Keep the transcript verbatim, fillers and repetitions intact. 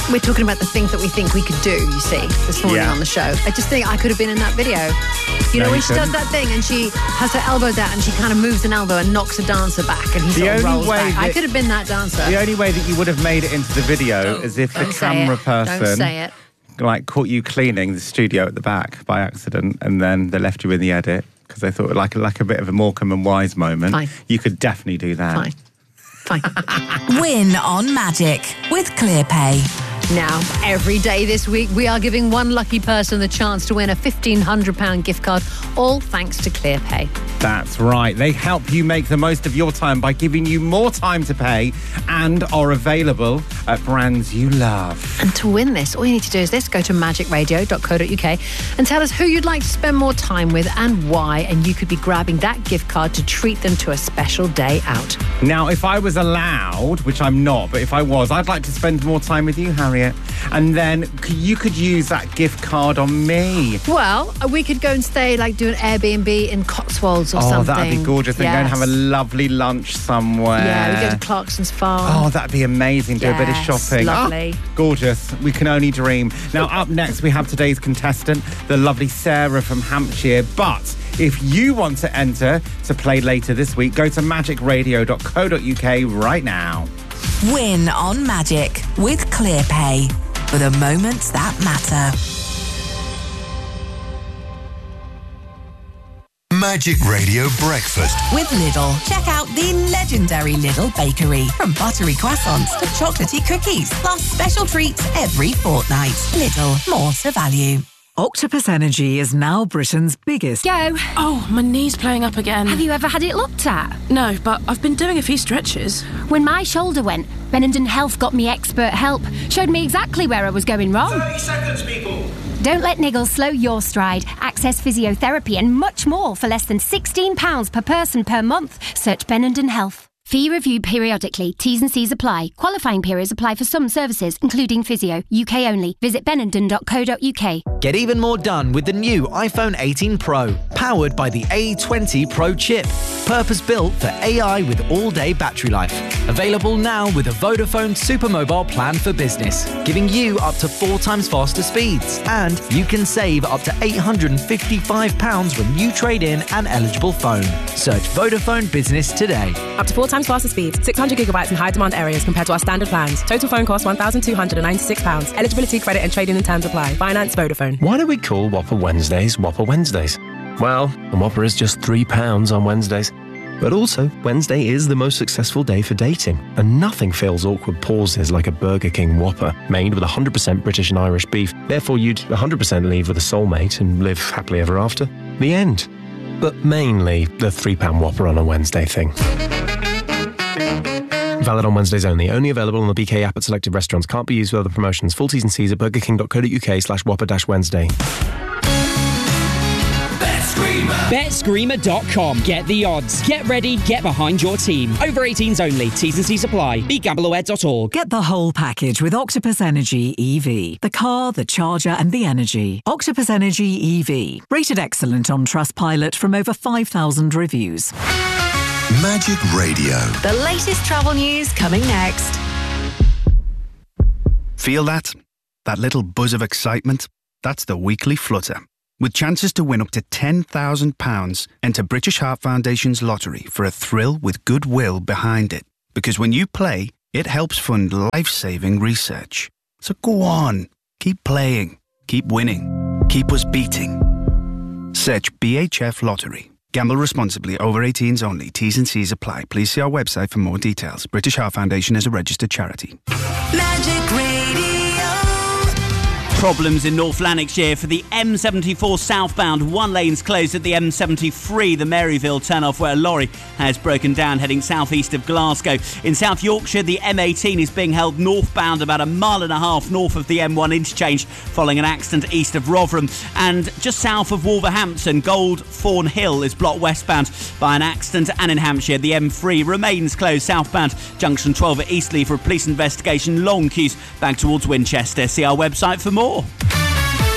We're talking about the things that we think we could do, you see, this morning Yeah. on the show. I just think I could have been in that video. You No, know, when you she does couldn't. that thing and she has her elbows out and she kind of moves an elbow and knocks a dancer back and he The sort of only rolls way back. I that- could have been that dancer. The only way that you would have made it into the video is if the Don't say camera it. person Don't say it. like caught you cleaning the studio at the back by accident, and then they left you in the edit because they thought like like a bit of a Morecambe and Wise moment. Fine. You could definitely do that. Fine. Fine. Win on Magic with ClearPay. Now, every day this week, we are giving one lucky person the chance to win a fifteen hundred pounds gift card, all thanks to ClearPay. That's right. They help you make the most of your time by giving you more time to pay and are available at brands you love. And to win this, all you need to do is this. Go to magic radio dot co dot uk and tell us who you'd like to spend more time with and why, and you could be grabbing that gift card to treat them to a special day out. Now, if I was allowed, which I'm not, but if I was, I'd like to spend more time with you, Harriet. And then c- you could use that gift card on me. Well, we could go and stay, like, do an Airbnb in Cotswolds or Oh, something. that'd be gorgeous. Then go and have a lovely lunch somewhere. Yeah, we go to Clarkson's Farm. Oh, that'd be amazing. Do a bit of Yes, shopping. lovely. Oh, gorgeous. We can only dream. Now, up next, we have today's contestant, the lovely Sarah from Hampshire. But if you want to enter to play later this week, go to magic radio dot co dot uk right now. Win on Magic with ClearPay. For the moments that matter. Magic Radio Breakfast. With Lidl. Check out the legendary Lidl Bakery. From buttery croissants to chocolatey cookies. Plus special treats every fortnight. Lidl, more to value. Octopus Energy is now Britain's biggest. Go. Oh, my knee's playing up again. Have you ever had it looked at? No, but I've been doing a few stretches. When my shoulder went, Benenden Health got me expert help. Showed me exactly where I was going wrong. thirty seconds, people. Don't let niggles slow your stride. Access physiotherapy and much more for less than sixteen pounds per person per month. Search Benenden Health. Fee reviewed periodically. T's and C's apply. Qualifying periods apply for some services, including physio. U K only. Visit benenden dot co dot uk. Get even more done with the new iPhone eighteen Pro, powered by the A twenty Pro chip. Purpose-built for A I with all-day battery life. Available now with a Vodafone Supermobile plan for business, giving you up to four times faster speeds. And you can save up to eight hundred fifty-five pounds when you trade in an eligible phone. Search Vodafone Business today. Up to four times faster speeds, six hundred gigabytes in high demand areas compared to our standard plans. Total phone cost one thousand two hundred ninety-six pounds. Eligibility, credit and trading and terms apply. Finance Vodafone. Why do we call Whopper Wednesdays Whopper Wednesdays? Well, the Whopper is just three pounds on Wednesdays. But also, Wednesday is the most successful day for dating, and nothing fills awkward pauses like a Burger King Whopper made with one hundred percent British and Irish beef. Therefore, you'd one hundred percent leave with a soulmate and live happily ever after. The end. But mainly the three pound Whopper on a Wednesday thing. Valid on Wednesdays only. Only available on the B K app at selected restaurants. Can't be used with other promotions. Full T's and C's at burger king dot co dot uk slash whopper dash Wednesday. bet screamer dot com. Get the odds. Get ready. Get behind your team. Over eighteens only. T's and C's apply. be gamble aware dot org. Get the whole package with Octopus Energy E V. The car, the charger and the energy. Octopus Energy E V. Rated excellent on Trustpilot from over five thousand reviews. Magic Radio. The latest travel news coming next. Feel that? That little buzz of excitement? That's the weekly flutter. With chances to win up to ten thousand pounds, enter British Heart Foundation's lottery for a thrill with goodwill behind it. Because when you play, it helps fund life-saving research. So go on, keep playing, keep winning, keep us beating. Search B H F Lottery. Gamble responsibly. Over eighteens only. T's and C's apply. Please see our website for more details. British Heart Foundation is a registered charity. Magic Radio. Problems in North Lanarkshire for the M seventy-four southbound. One lane's closed at the M seventy-three, the Maryville turn-off, where a lorry has broken down heading southeast of Glasgow. In South Yorkshire, the M eighteen is being held northbound about a mile and a half north of the M one interchange following an accident east of Rotherham. And just south of Wolverhampton, Goldthorn Hill is blocked westbound by an accident. And in Hampshire, the M three remains closed southbound. Junction twelve at Eastleigh for a police investigation. Long queues back towards Winchester. See our website for more.